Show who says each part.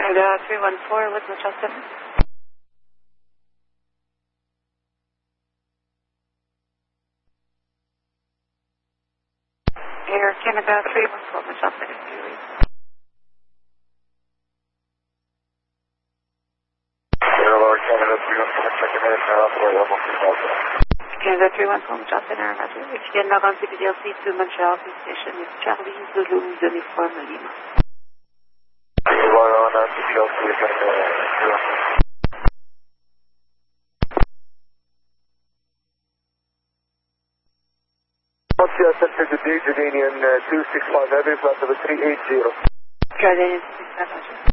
Speaker 1: Canada 314 with Mitchell Center. Air Canada 314 Mitchell Center.
Speaker 2: Air Canada 314 checking in for level 3000.
Speaker 1: Canada 314 Mitchell Center, Roger. Etienne Laurent CBDLC to Montreal Police Station is Charlie Zulu Uniform Lima.
Speaker 2: Center today, Jordanian 265 Heavy, flight number 380.
Speaker 1: Jordanian 265 Roger.